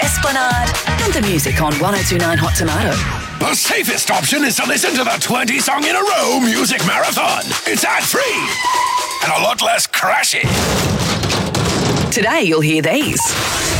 Esplanade, and the music on 1029 Hot Tomato. The safest option is to listen to the 20-song in a row music marathon. It's ad-free and a lot less crashy. Today you'll hear these.